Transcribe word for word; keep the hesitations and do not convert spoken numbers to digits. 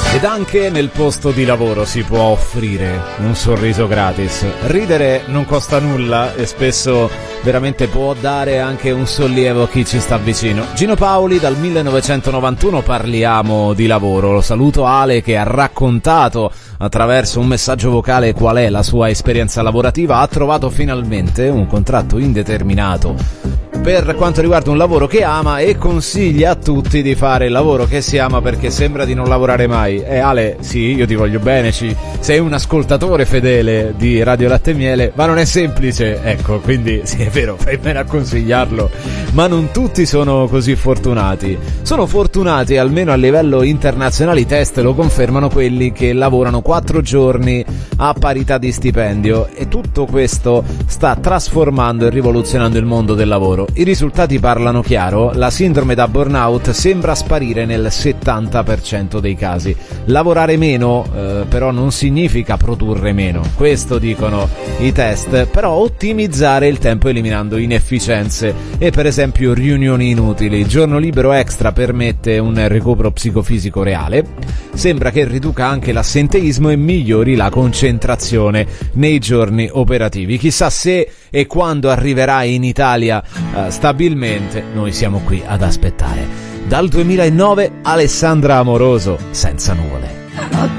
Ed anche nel posto di lavoro si può offrire un sorriso gratis. Ridere non costa nulla e spesso veramente può dare anche un sollievo a chi ci sta vicino. Gino Paoli, dal millenovecentonovantuno parliamo di lavoro. Lo saluto Ale, che ha raccontato attraverso un messaggio vocale qual è la sua esperienza lavorativa. Ha trovato finalmente un contratto indeterminato per quanto riguarda un lavoro che ama e consiglia a tutti di fare il lavoro che si ama, perché sembra di non lavorare mai. E Ale, sì, io ti voglio bene, ci... sei un ascoltatore fedele di Radio Latte e Miele, ma non è semplice, ecco, quindi sì, è vero, fai bene a consigliarlo, ma non tutti sono così fortunati. Sono fortunati, almeno a livello internazionale, i test lo confermano, quelli che lavorano quattro giorni a parità di stipendio, e tutto questo sta trasformando e rivoluzionando il mondo del lavoro. I risultati parlano chiaro: la sindrome da burnout sembra sparire nel settanta per cento dei casi. Lavorare meno eh, però non significa produrre meno, questo dicono i test, però ottimizzare il tempo eliminando inefficienze e per esempio riunioni inutili. Giorno libero extra permette un recupero psicofisico reale, sembra che riduca anche l'assenteismo e migliori la concentrazione nei giorni operativi. Chissà se e quando arriverà in Italia uh, stabilmente, noi siamo qui ad aspettare. Dal duemilanove Alessandra Amoroso, Senza nuvole.